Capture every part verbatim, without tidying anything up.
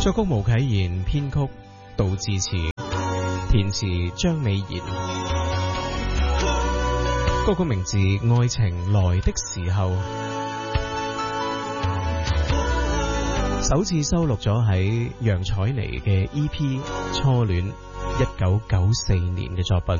作曲巫啟賢，編曲杜自持，填詞張美賢。歌曲名字《愛情來的時候》，首次收錄咗喺楊采妮嘅 E P《初戀》，一九九四年嘅作品。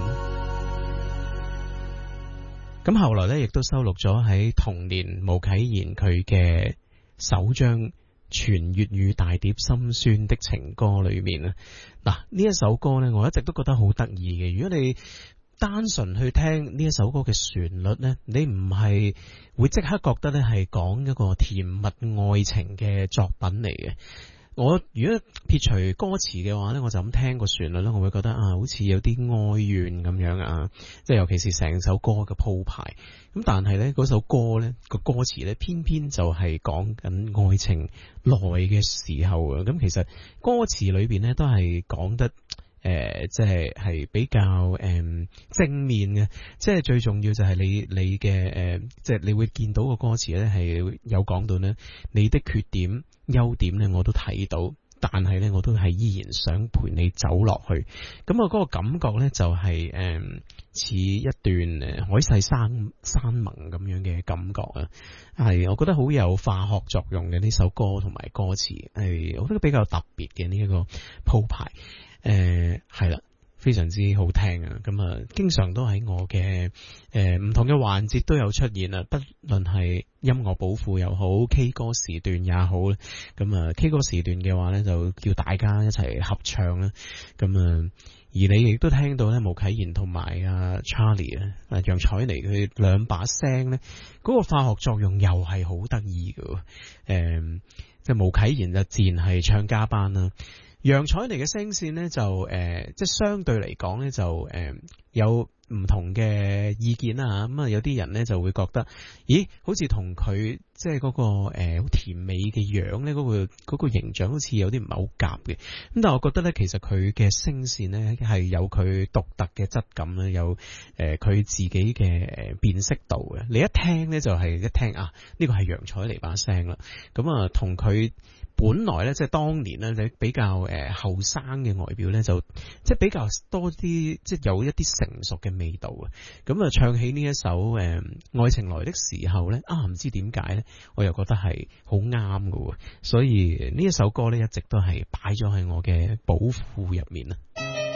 咁後來咧，亦都收錄咗喺同年巫啟賢佢嘅首張全粵語大碟《心酸的情歌》裏面啊。嗱，呢一首歌咧，我一直都覺得好得意嘅。如果你單純去聽呢一首歌嘅旋律咧，你唔係會即刻覺得咧係講一個甜蜜愛情嘅作品嚟嘅。我如果撇除歌詞嘅話咧，我就咁聽個旋律咧，我會覺得啊，好似有啲哀怨咁樣啊，即係尤其是成首歌嘅鋪排。咁但係咧，嗰首歌咧個歌詞咧，偏偏就係講緊愛情來嘅時候啊。咁其實歌詞裏邊咧都係講得。誒、呃，即係係比較誒、呃、正面嘅，即係最重要就係你你嘅誒、呃，即係你會見到個歌詞咧係有講到咧，你的缺點優點咧我都睇到，但係咧我都係依然想陪你走落去。咁啊，嗰個感覺咧就係誒似一段誒海誓山山盟咁樣嘅感覺啊，係我覺得好有化學作用嘅呢首歌同埋歌詞，係我覺得比較特別嘅呢一個鋪排。誒，係啦、呃，非常之好聽啊！咁啊，經常都喺我嘅誒唔同嘅環節都有出現啊，不論係音樂寶庫又好 ，K 歌時段也好咧。咁啊 ，K 歌時段嘅話咧，就叫大家一齊合唱啦。咁啊，而你亦都聽到咧，巫啟賢同埋阿 Charlie 啊，啊楊采妮佢兩把聲咧，嗰、那個化學作用又係好得意嘅。誒、呃，即係巫啟賢就自然係唱家班啦。楊采妮嘅聲線呢，就誒、呃，即係相對嚟講呢，就誒、呃、有唔同嘅意見啦吓。咁啊，有啲人呢就會覺得，咦，好似同佢即係嗰、那個誒好、呃、甜美嘅樣呢，嗰、那個嗰、那個形象好似有啲唔係好夾嘅。咁但係我覺得呢，其實佢嘅聲線呢係有佢獨特嘅質感啦，有誒佢、呃、自己嘅誒辨識度嘅。你一聽呢，就係、是、一聽啊，呢、這個係楊采妮把聲啦。咁啊，同佢。本來咧，即係當年咧，你比較誒後生嘅外表咧，就即係比較多啲，即係有一啲成熟嘅味道啊。咁啊，唱起呢一首誒、呃《愛情來的時候》咧，啊唔知點解咧，我又覺得係好啱㗎喎。所以呢一首歌咧，一直都係擺咗喺我嘅寶庫入面啊。